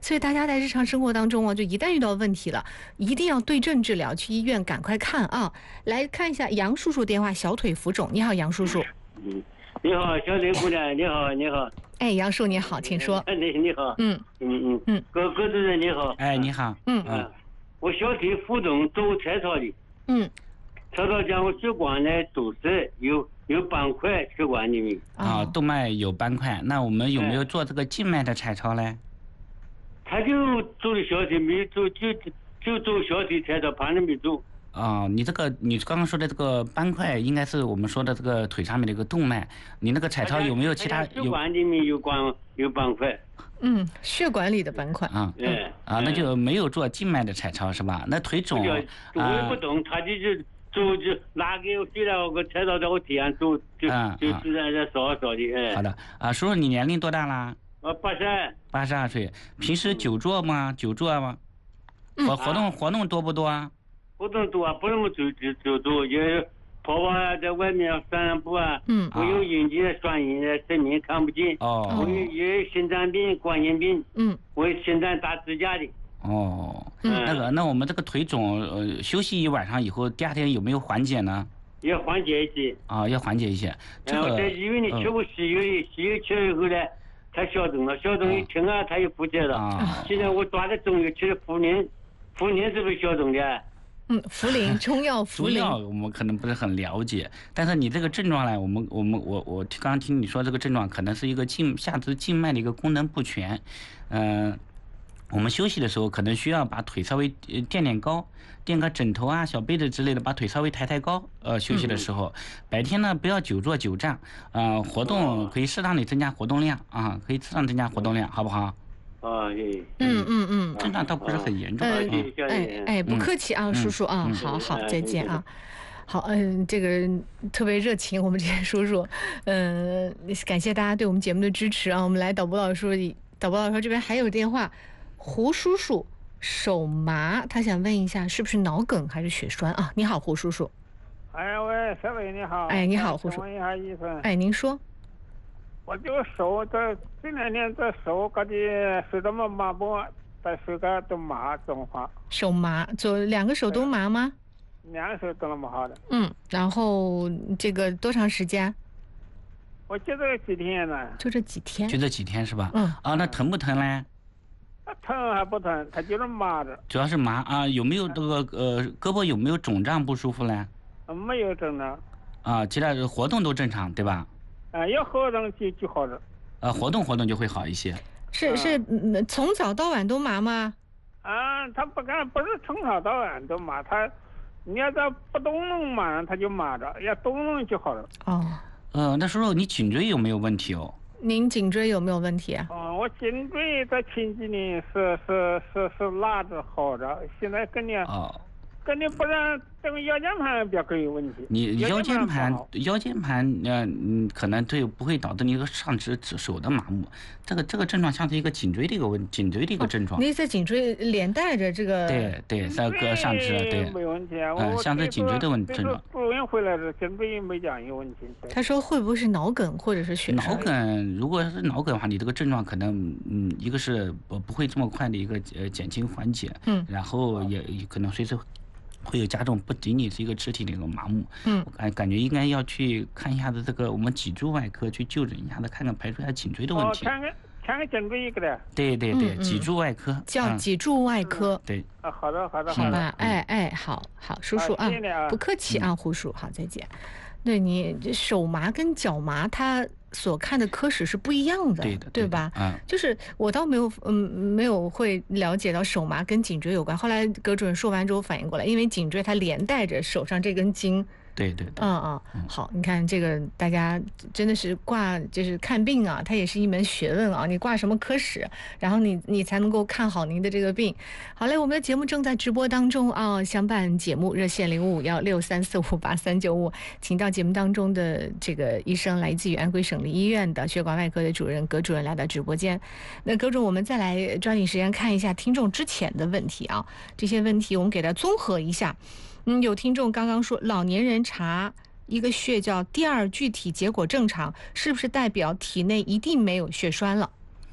所以大家在日常生活当中啊，就一旦遇到问题了，一定要对症治疗，去医院赶快看啊。来看一下杨叔叔电话，小腿浮肿。你好，杨叔叔。 你好，小腿姑娘，你好，你好。 哎，杨叔你好，请说。 你好。葛主任你好。 哎，你好。 我小腿浮肿，走彩超的。彩超讲我血管呢堵塞，有斑块，血管里面。 动脉有斑块，那我们有没有做这个静脉的彩超呢？ 他就做的小腿没做，就做小腿彩超，旁边没做。 你刚刚说的这个斑块，应该是我们说的这个腿上面的一个动脉。你那个彩超有没有其他？ 血管里面有斑块。 血管里的斑块。 那就没有做静脉的彩超是吧？那腿肿， 我也不懂，他就拿给我，虽然我彩超在我腿上做，就自然在扫的。 好的叔叔，你年龄多大啦？82岁。平时久坐吗？活动多不多啊？ 活动多啊，不那么走多，也跑啊，在外面散步啊。我有眼睛双眼的生病看不见。我也有心脏病、冠心病。我有心脏打支架的。 那我们这个腿肿，休息一晚上以后，第二天有没有缓解呢？ 要缓解一些。 要缓解一些。 然后在医院里吃过西药的，西药吃了以后呢，它消肿了，消肿一停啊，它又复起了。现在我抓的中药吃的茯苓是不是消肿的？ 茯苓中药， 中药我们可能不是很了解，但是你这个症状呢，我刚刚听你说这个症状可能是一个下肢静脉的一个功能不全，我们休息的时候可能需要把腿稍微垫高，垫个枕头啊、小被子之类的，把腿稍微抬高。休息的时候，白天呢不要久坐久站，活动可以适当的增加活动量啊，好不好？症状倒不是很严重。 不客气啊，叔叔啊，好，再见啊。好，这个特别热情，我们这些叔叔，感谢大家对我们节目的支持啊。我们来导播老师说这边还有电话，胡叔叔手麻，他想问一下是不是脑梗还是血栓啊？你好，胡叔叔。 喂，小伟你好。 你好，胡叔。 问一下医生。 您说。 我就手这2年这手感觉手这么麻木，在手感都麻肿化。 手麻，就2个手都麻吗 ？2个手都那么好的。 然后这个多长时间？ 我就这几天呢。 就这几天。 就这几天是吧？那疼不疼呢？ 疼还不疼，它就是麻着。 主要是麻啊，有没有这个胳膊有没有肿胀不舒服呢？ 没有肿胀。 其他活动都正常对吧？ 要活动就好了。 活动就会好一些。 是从早到晚都麻吗？ 他不是从早到晚都麻，你要在不动弄嘛，他就麻着；要动弄就好了。 那叔叔，你颈椎有没有问题哦？ 您颈椎有没有问题啊？ 我颈椎在前几年是拉着好着，现在跟你不然这个腰间盘比较有问题。 你腰间盘可能不会导致你一个上肢手的麻木，这个症状像是一个颈椎的一个症状。 你在颈椎连带着这个。 对，在上肢对。 没问题像是颈椎的症状。 住院回来的颈椎没讲有问题。 他说会不会是脑梗或者是血栓？ 脑梗，如果是脑梗的话，你这个症状可能一个是不会这么快的一个减轻缓解，然后也可能随时会有加重，不仅仅是一个肢体的一个麻木。我感觉应该要去看一下子这个我们脊柱外科去就诊一下子，看看排除一下颈椎的问题。 看个颈椎一个的。 对，脊柱外科。 叫脊柱外科。 对。 好的。 好吧，好，叔叔啊，不客气啊，胡叔，好，再见。对，你手麻跟脚麻，他所看的科室是不一样的，对吧？就是我倒没有会了解到手麻跟颈椎有关。后来葛主任说完之后反应过来，因为颈椎它连带着手上这根筋。 对。 好，你看这个大家真的是就是看病啊，它也是一门学问啊。你挂什么科室，然后你才能够看好您的这个病。好嘞，我们的节目正在直播当中啊，相伴节目热线055163458395，请到节目当中的这个医生来自于安徽省立医院的血管外科的主任葛主任来到直播间。那葛主任，我们再来抓紧时间看一下听众之前的问题啊，这些问题我们给它综合一下。有听众刚刚说老年人查一个穴叫第2具体结果正常，是不是代表体内一定没有血栓了？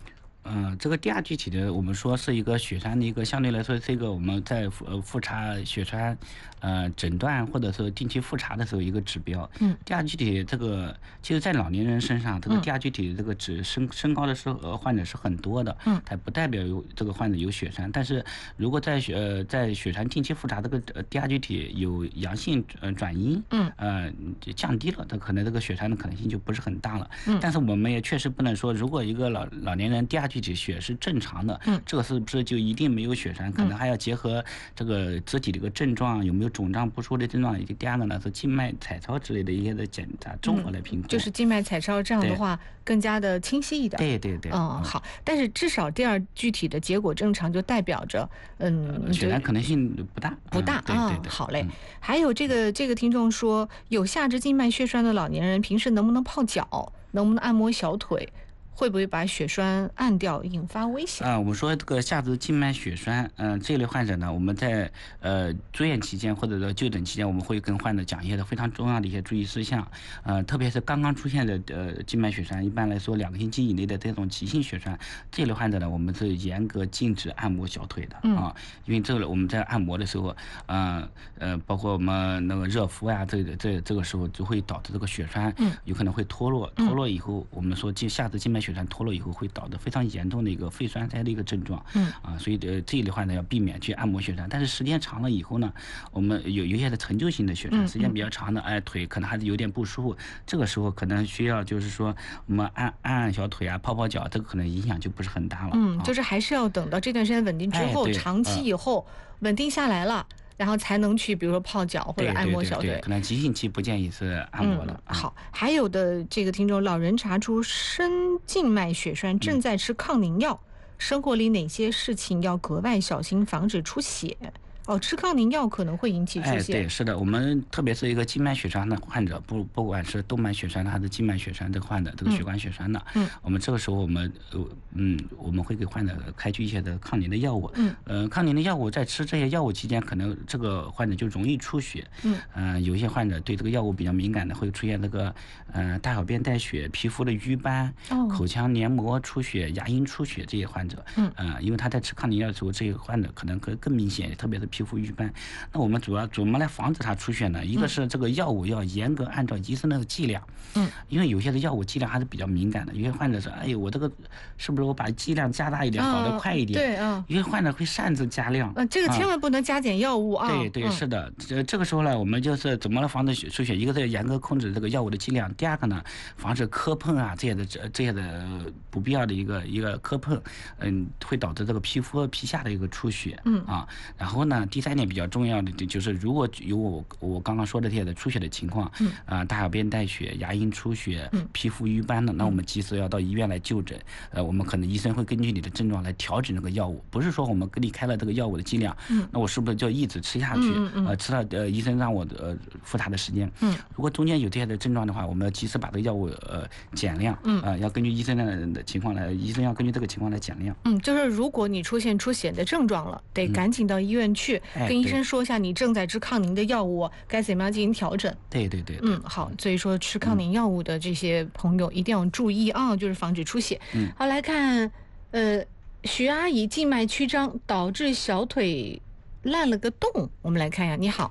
这个低压聚体的，我们说是一个血栓的一个相对来说是一个我们在复查血栓诊断或者是定期复查的时候一个指标。低压聚体这个其实在老年人身上，这个低压聚体这个升高的患者是很多的。它不代表有这个患者有血栓，但是如果在血栓定期复查这个低压聚体有阳性转阴，降低了，它可能这个血栓的可能性就不是很大了。但是我们也确实不能说，如果一个老年人低压聚体血是正常的，这个是不是就一定没有血栓？可能还要结合这个肢体的一个症状，有没有肿胀不舒的症状，以及第二个呢是静脉彩超之类的一些的检查，综合来评估。 就是静脉彩超这样的话更加的清晰一点。 对。 好，但是至少第二具体的结果正常，就代表着血栓可能性不大。对。 好嘞。还有这个听众说，有下肢静脉血栓的老年人平时能不能泡脚，能不能按摩小腿？会不会把血栓按掉，引发危险？ 我们说这个下肢静脉血栓，这类患者呢，我们在住院期间或者说就诊期间，我们会跟患者讲一些非常重要的一些注意事项。特别是刚刚出现的静脉血栓，一般来说2个星期以内的这种急性血栓，这类患者呢，我们是严格禁止按摩小腿的因为这个我们在按摩的时候，包括我们那个热敷啊，这个时候就会导致这个血栓有可能会脱落，脱落以后，我们说下肢静脉血栓脱落以后会导致非常严重的一个肺栓塞的一个症状，所以这一类患者要避免去按摩血栓。但是时间长了以后呢，我们有一些的陈旧性的血栓，时间比较长的，腿可能还是有点不舒服，这个时候可能需要就是说我们按小腿啊，泡脚，这个可能影响就不是很大了。 就是还是要等到这段时间稳定之后，长期以后稳定下来了。然后才能去，比如说泡脚或者按摩小腿。 对，可能急性期不建议是按摩的。 好，还有的这个听众，老人查出深静脉血栓，正在吃抗凝药，生活里哪些事情要格外小心，防止出血？吃抗凝药可能会引起出血。 对，是的，我们特别是一个静脉血栓的患者，不管是动脉血栓还是静脉血栓这个患者，这个血管血栓的，我们这个时候我们会给患者开具一些的抗凝的药物。抗凝的药物在吃这些药物期间，可能这个患者就容易出血。有一些患者对这个药物比较敏感的，会出现这个大小便带血、皮肤的瘀斑、口腔黏膜出血、牙龈出血这些患者。因为他在吃抗凝药的时候，这个患者可能更明显，特别是皮肤瘀斑。那我们主要怎么来防止它出血呢？一个是这个药物要严格按照医生的剂量，因为有些的药物剂量还是比较敏感的。有些患者说，哎呦，我这个是不是我把剂量加大一点，好得快一点？ 对有些患者会擅自加量。 这个千万不能加减药物啊。 对，是的。这个时候呢，我们就是怎么来防止出血？一个是严格控制这个药物的剂量，第二个呢，防止磕碰啊这些的不必要的一个磕碰，会导致这个皮下的一个出血。然后呢，第三点比较重要的就是，如果有我刚刚说的这些的出血的情况，大小便带血、牙龈出血、皮肤瘀斑的，那我们及时要到医院来就诊。我们可能医生会根据你的症状来调整这个药物，不是说我们给你开了这个药物的剂量，那我是不是就一直吃下去？吃到医生让我复查的时间。如果中间有这些的症状的话，我们要及时把这个药物减量。要根据医生的情况来，医生要根据这个情况来减量。 就是如果你出现出血的症状了，得赶紧到医院去。跟医生说一下你正在吃抗凝的药物，该怎么样进行调整。 对。 好，所以说吃抗凝药物的这些朋友一定要注意啊，就是防止出血。好，来看徐阿姨静脉曲张导致小腿烂了个洞，我们来看一下。你好。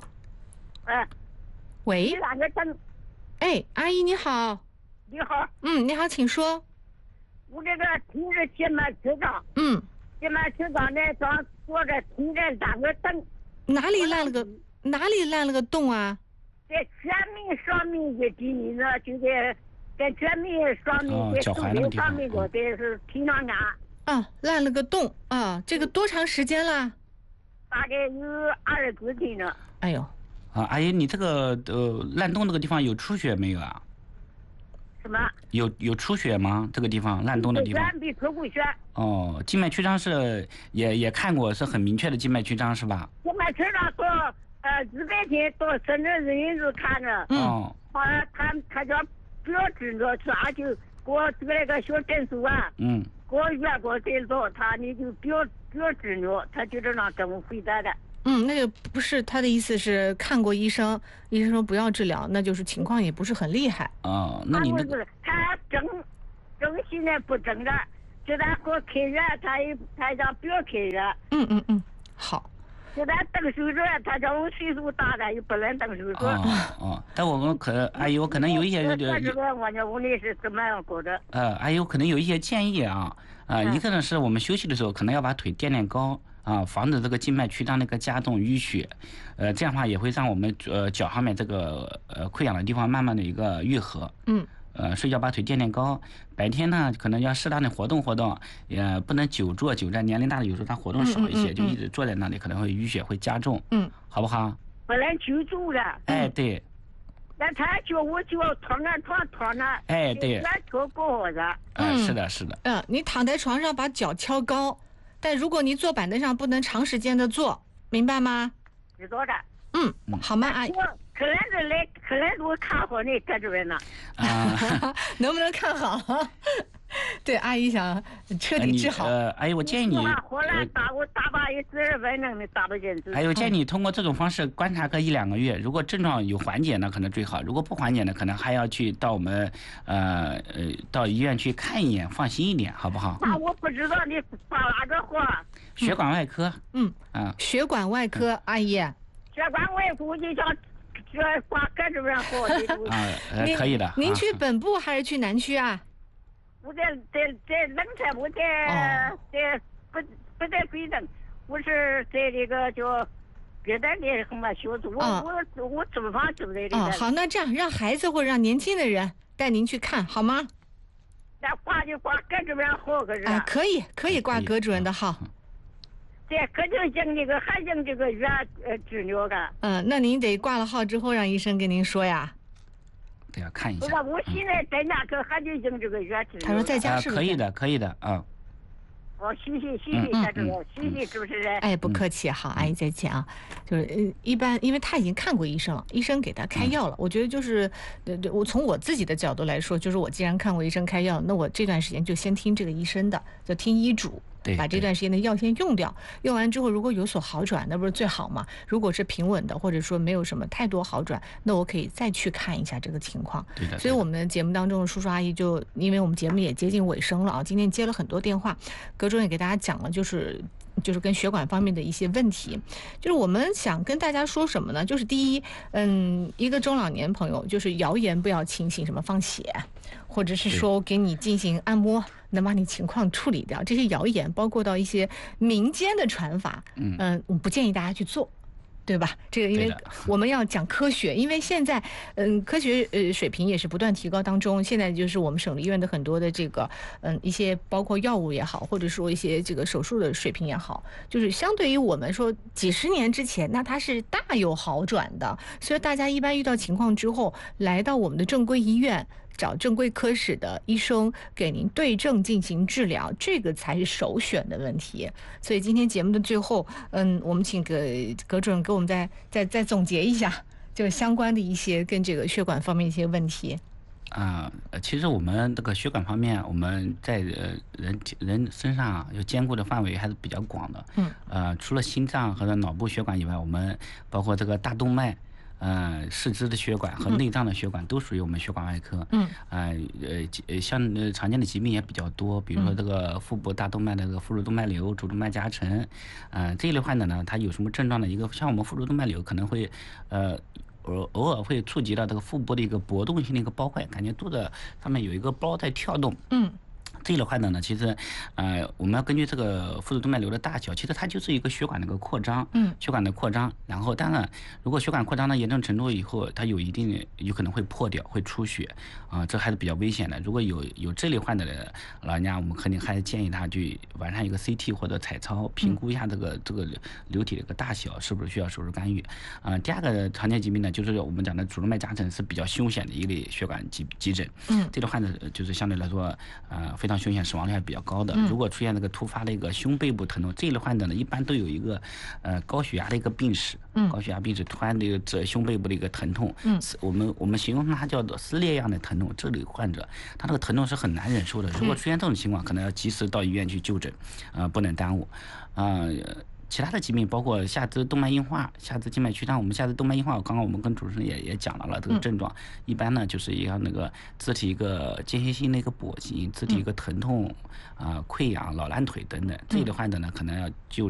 喂。阿姨你好。 你好。 你好，请说。 我这个停着静脉曲张。静脉曲张呢，坐着停着打个灯。 哪里烂了个洞啊？ 在全面上面的地呢，就在全面上面在手肘上面的是皮囊啊。烂了个洞啊！这个多长时间了？ 大概有20多天了。 哎呦！ 阿姨，你这个烂洞这个地方有出血没有啊？ 什么？ 有出血吗？这个地方烂洞的地方？ 没出过血。 静脉曲张是也看过，是很明确的静脉曲张是吧？ 静脉曲张到100天到深圳人子看着。好像他叫标志着，他就给我这个小诊所啊。给我约过诊所，你就标志着，他就这样这么回答的。 那个不是他的意思是看过医生，医生说不要治疗，那就是情况也不是很厉害。 那你他整现在不整了， 就咱给我开药，他叫不要开药。 好。 就咱动手术，他叫我岁数大了，又不能动手术。 但我们阿姨，我可能有一些我呢，问题是怎么样过的？ 阿姨，我可能有一些建议啊。一个呢是我们休息的时候，可能要把腿垫垫高啊，防止这个静脉曲张那个加重淤血。这样的话也会让我们脚上面这个溃疡的地方慢慢的一个愈合。睡觉把腿垫垫高，白天呢可能要适当的活动活动，也不能久坐久站。年龄大的有时候他活动少一些，就一直坐在那里，可能会淤血会加重。好不好？ 不能久坐了。 哎，对。 那他叫我就要躺那床躺那。 哎，对。 那坐过的。 是的，是的。 你躺在床上把脚挑高，但如果你坐板凳上不能长时间的坐，明白吗？ 知道的。 好吗，阿姨？ 可能是我看好你搁这边呢。 能不能看好？对，阿姨想彻底治好。 阿姨，我建议你。 我大把一12分钟的打不进去。 还有建议你通过这种方式观察个1-2个月，如果症状有缓解呢，可能最好；如果不缓解呢，可能还要去到我们到医院去看一眼，放心一点，好不好？ 我不知道你挂哪个话。 血管外科。 血管外科阿姨。 血管外科就叫。挂搁这边好的。 可以的。 您去本部还是去南区啊？ 我在冷菜，我在不在贵州，我是在这个叫别的那什么小组，我租房住在这个。 好，那这样让孩子或者让年轻的人带您去看好吗？ 那挂就挂搁这边好，可是。 可以挂葛主任的号。 对，可就经这个还经这个药治疗的。 那您得挂了号之后让医生跟您说呀。 对呀，看一下。 不是，我现在在家可还就经这个药治疗。 他说在家是不是？ 可以的啊。 谢谢大主任，谢谢主持人。 哎，不客气，好，阿姨再见啊。就是一般，因为他已经看过医生了，医生给他开药了。我觉得就是，我从我自己的角度来说，就是我既然看过医生开药，那我这段时间就先听这个医生的，就听医嘱。把这段时间的药先用掉，用完之后如果有所好转，那不是最好吗？如果是平稳的，或者说没有什么太多好转，那我可以再去看一下这个情况。 对的。 所以我们的节目当中，叔叔阿姨就因为我们节目也接近尾声了啊，今天接了很多电话，葛主任也给大家讲了，就是跟血管方面的一些问题。就是我们想跟大家说什么呢？就是第一，一个中老年朋友，就是谣言不要轻信，什么放血，或者是说给你进行按摩，能把你情况处理掉，这些谣言包括到一些民间的传法，我不建议大家去做，对吧？这个因为我们要讲科学，因为现在科学水平也是不断提高当中。现在就是我们省立医院的很多的这个一些包括药物也好，或者说一些这个手术的水平也好，就是相对于我们说几十年之前，那它是大有好转的。所以大家一般遇到情况之后，来到我们的正规医院，找正规科室的医生给您对症进行治疗，这个才是首选的问题。所以今天节目的最后，我们请葛主任给我们再总结一下，就是相关的一些跟这个血管方面一些问题。 其实我们这个血管方面，我们在人身上有兼顾的范围还是比较广的。除了心脏和脑部血管以外，我们包括这个大动脉。四肢的血管和内脏的血管都属于我们血管外科。像常见的疾病也比较多，比如说这个腹部大动脉的这个腹主动脉瘤、主动脉夹层，这一类患者呢，他有什么症状呢？一个像我们腹主动脉瘤可能会偶尔会触及到这个腹部的一个搏动性的一个包块，感觉肚子上面有一个包在跳动。这类患者呢，其实，我们要根据这个腹主动脉瘤的大小，其实它就是一个血管的一个扩张，血管的扩张。然后，当然，如果血管扩张到严重程度以后，它有可能会破掉，会出血，这还是比较危险的。如果有这类患者的老人家，我们肯定还是建议他去晚上一个 CT 或者彩超，评估一下这个瘤体的一个大小是不是需要手术干预。第二个常见疾病呢，就是我们讲的主动脉夹层是比较凶险的一类血管急诊。这类患者就是相对来说，非常凶险，死亡率还比较高的。如果出现这个突发的一个胸背部疼痛，这类患者呢，一般都有一个高血压的一个病史。高血压病史突然的这胸背部的一个疼痛，我们形容它叫做撕裂样的疼痛。这类患者他这个疼痛是很难忍受的。如果出现这种情况，可能要及时到医院去就诊，不能耽误。 其他的疾病包括下肢动脉硬化、下肢静脉曲张。我们下肢动脉硬化，刚刚我们跟主持人也讲到了这个症状，一般呢就是要那个肢体一个间歇性的一个跛行，肢体一个疼痛溃疡、老烂腿等等，这类的患者呢可能要就